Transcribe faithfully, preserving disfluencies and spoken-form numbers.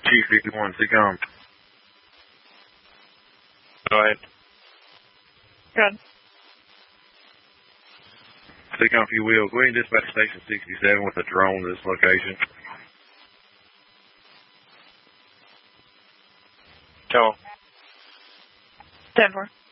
Chief fifty-one, Seacom. Go ahead. Good. Seacom, if you will, go ahead and dispatch Station sixty-seven with a drone to this location. Go. Denver.